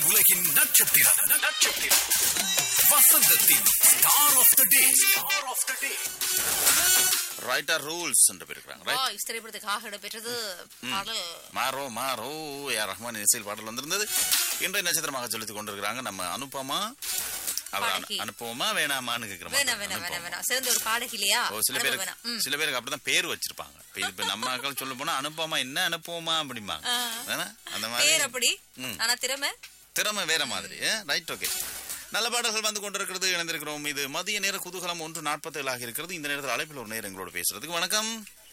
உலகின் நட்சத்திரம் நட்சத்திரம் வசந்தத்தின் star of the day star of the day writer rules என்று பேருக்கிறாங்க. திரைப்படத்துக்காக இடம்பெற்றது பாடல் மாரோ மாரோ ஏஆர் ரஹ்மான் இசையில் பாடல் வந்திருந்தது. இன்றைய நட்சத்திரமாக சொல்லிக் கொண்டிருக்கிறாங்க நம்ம அனுப்பமா. அனுப்புவோமா வேணாமான்னு கேக்குறோம். சிறந்த ஒரு பாடகி இல்லையா? சில பேருக்கு அப்படிதான் பேர் வச்சிருப்பாங்க. இப்ப நம்ம மக்கள் சொல்ல போனா அனுப்பமா என்ன அனுப்புவோமா அப்படிம்பாங்க. அந்த மாதிரி ஆனா திறமை வேற மாதிரி. Right, okay. நல்ல பாடல்கள் வந்து கொண்டிருக்கிறது, இணைந்திருக்கிறோம். இது மதிய நேர குதூகலம் 1:47 ஆகி இருக்கிறது. இந்த நேரத்தில் அழைப்பில் ஒரு நேரம் எங்களோட பேசுறதுக்கு வணக்கம்.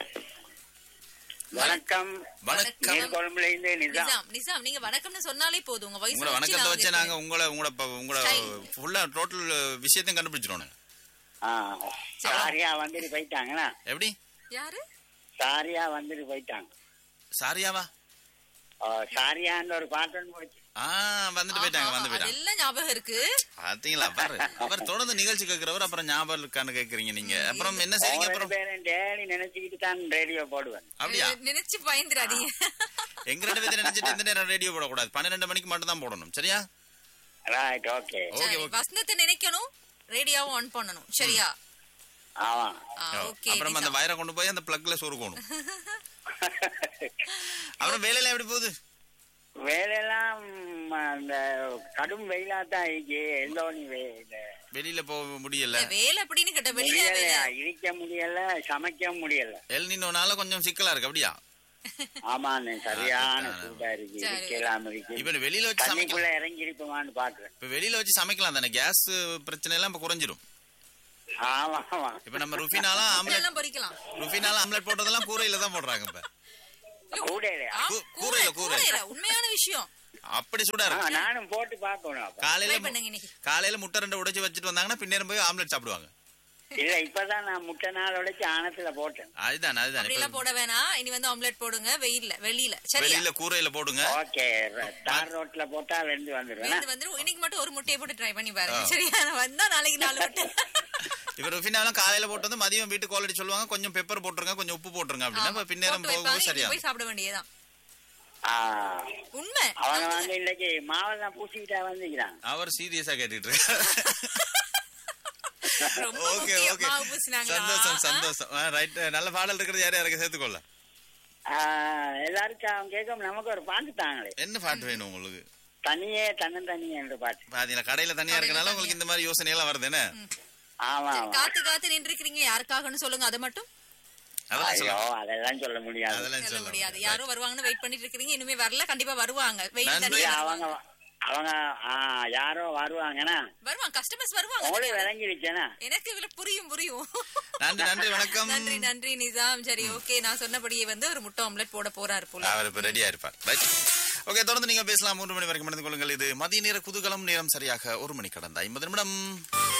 வணக்கம். நிசாம், நீங்க வணக்கம்னு சொன்னாலே போதும். உங்க வயசு உங்களை வணக்கத்தை வச்சு நாங்க உங்களோட ஃபுல்லா டோட்டல் விஷயத்தையும் கண்டுபிடிச்சிரோம். சாரியா வந்துட்டு போயிட்டாங்களா? எப்படி? யாரு? சாரியா வந்துட்டு போயிட்டாங்க. சாரியாவா? சாரியான்னு ஒரு பாட்டு போச்சு. வந்துட்டு போயிட்டாங்க. எல்லாம் ஞாபகம் இருக்கு. பாத்தீங்களா? பாரு, அவர் தொடர்ந்து நிகழ்ச்சி கேட்கிறவர், அப்புறம் ஞாபகம் இருக்கான்னு கேக்குறீங்க நீங்க. அப்புறம் என்ன செய்றீங்க? அப்புறம் டேடி நினைச்சுக்கிட்டு தான் ரேடியோ போடுவேன். அப்படியா? நினைச்சு பயந்துடாதீங்க. எங்க 2 பேரும் நினைச்சிட்டு இந்த நேரம் ரேடியோ போடக்கூடாது. 12 மணிக்கு மட்டும் தான் போடணும். சரியா? Right, okay. வசந்தத்தை நினைக்கணும், ரேடியோவை ஆன் பண்ணணும். சரியா? ஆமா. ஓகே. அப்புறம் அந்த வயரை கொண்டு போய் அந்த பிளக்ல சொருகணும். அப்புறம் வேலையில எப்படி போகுது? வேலையெல்லாம் அந்த கடும் வெயிலா தான் வெளியில போக முடியல. வேலை அப்படின்னு கேட்ட வெளியில இருக்க முடியல, சமைக்க முடியல. எல்னினோனால கொஞ்சம் சிக்கலா இருக்கு. அப்படியா? ஆமாண்ணே, சரியான சூடா இருக்கு. இருக்கலாம் இருக்கு. இப்ப வெளியில வச்சு சமைக்குள்ள இறங்கி இருப்போமான்னு பாக்குறேன். இப்ப வெளியில வச்சு சமைக்கலாம் தானே? கேஸ் பிரச்சனை எல்லாம் இப்ப குறைஞ்சிரும். ஆமா ஆமா. இப்ப நம்ம ருஃபினால ஆம்லெட் போட்டதெல்லாம் கூரையில தான் போடுறாங்க. இப்ப கூரையில உண்மையான விஷயம். அப்படி சூடா இருக்கு. நானும் போட்டு பாக்கணும். காலையில முட்டை 2 உடைச்சு வச்சுட்டு வந்தாங்கன்னா பின்னேரம் போய் ஆம்லெட் சாப்பிடுவாங்க. இல்ல, இப்பதான் நான் முட்டை 4 உடைச்சு ஆனத்துல போட்டேன். அதுதான் போட வேணாம். இனி வந்து ஆம்லெட் போடுங்க வெளியில கூரையில போடுங்க. ஓகே. தார் ரோட்ல போட்டா வெந்து வந்துரும். இன்னைக்கு மட்டும் ஒரு முட்டையை போட்டு ட்ரை பண்ணி பாருங்க. சரியா? வந்தா நாளைக்கு 4 முட்டை. இப்ப ருஃபினாலும் காலையில போட்டு வந்து மதியம் வீட்டுக்கு குவாலிட்டி சொல்லுவாங்க, கொஞ்சம் பெப்பர் போட்டுருங்க, கொஞ்சம் உப்பு போட்டுருங்க அப்படின்னா பின்னேரம் போகும்போது சரியா போய் சாப்பிட வேண்டியதான். உண்மை. அவங்க வந்து இன்னைக்கு மாவெல்லாம் பூசிக்கிட்டா வந்துக்கிறாங்க. அவர் சீரியஸா கேட்டுட்டு இருக்காரு. ஓகே ஓகே, சந்தோஷம். ரைட், நல்ல பாடல் இருக்கிறது. யாரையும் சேர்த்துக்கொள்ள எல்லாருக்கும் அவங்க கேட்கும். நமக்கு ஒரு பாட்டு தாங்களே. என்ன பாட்டு வேணும் உங்களுக்கு? தனியே தன்னந்தனியே என்ற பாட்டு. பாத்தீங்களா, கடையில தனியா இருக்கனால உங்களுக்கு இந்த மாதிரி யோசனை எல்லாம் வருது. என்ன? ஆமா. காத்து நின்று இருக்கீங்க, யாருக்காகன்னு சொல்லுங்க. அதை மட்டும் அதெல்லாம் சொல்ல முடியாது. யாரும் வருவாங்கன்னு வெயிட் பண்ணிட்டு இருக்கீங்க. இனிமே வரல, கண்டிப்பா வருவாங்க. அவங்க யாரோ வருவாங்கன்னா கஸ்டமர்ஸ் வருவாங்க. விளங்கிருச்சேனா? எனக்கு புரியும். நன்றி, வணக்கம். நன்றி நிசாம். சரி, ஓகே. நான் சொன்னபடியே வந்து ஒரு முட்டை ஆம்லெட் போட போறாரு போல. அவர் இப்ப ரெடியா இருப்பார். ஓகே, தொடர்ந்து நீங்க பேசலாம். 3 மணி வரைக்கும் மணிந்து கொள்ளுங்கள். இது மதிய நேர குதூகலம். நேரம் சரியாக 1 மணி கடந்த 50 நிமிடம்.